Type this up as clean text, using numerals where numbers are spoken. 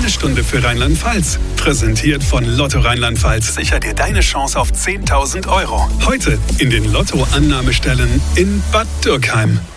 Eine Stunde für Rheinland-Pfalz. Präsentiert von Lotto Rheinland-Pfalz. Sicher dir deine Chance auf 10.000 €. Heute in den Lotto-Annahmestellen in Bad Dürkheim.